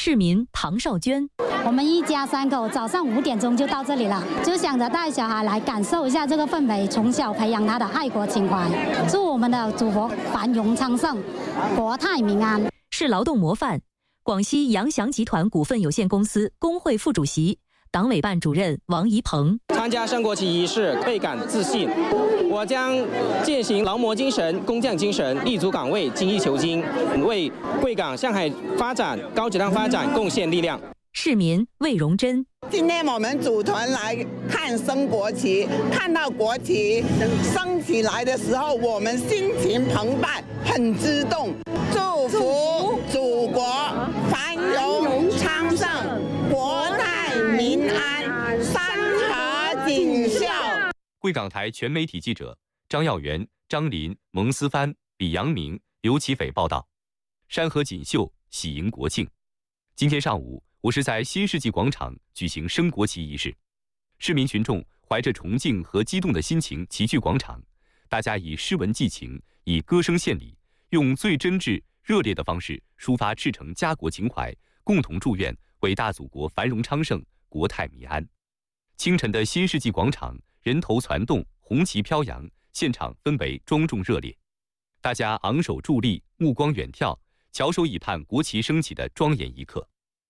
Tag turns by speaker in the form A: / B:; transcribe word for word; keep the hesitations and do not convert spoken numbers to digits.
A: 市民唐少娟，
B: 我们一家三口早上五点钟就到这里了，就想着带小孩来感受一下这个氛围，从小培养他的爱国情怀。祝我们的祖国繁荣昌盛，国泰民安。
A: 是劳动模范，广西扬翔集团股份有限公司工会副主席、党委办主任王怡鹏。
C: 参加升国旗仪式，倍感自信。我将践行劳模精神、工匠精神，立足岗位，精益求精，为贵港、上海发展、高质量发展贡献力量。
A: 市民魏荣珍，
D: 今天我们组团来看升国旗，看到国旗升起来的时候，我们心情澎湃，很激动。祝福祖国繁荣昌盛，国泰民安，山河锦绣。
E: 贵港台全媒体记者张耀元、张林、蒙思帆、李阳明、刘启斐报道。山河锦绣，喜迎国庆。今天上午，我是在新世纪广场举行升国旗仪式，市民群众怀着崇敬和激动的心情齐聚广场，大家以诗文寄情，以歌声献礼，用最真挚、热烈的方式抒发赤诚家国情怀，共同祝愿伟大祖国繁荣昌盛，国泰民安。清晨的新世纪广场，人头攒动，红旗飘扬，现场氛围庄重热烈，大家昂首伫立，目光远眺，翘首以盼国旗升起的庄严一刻。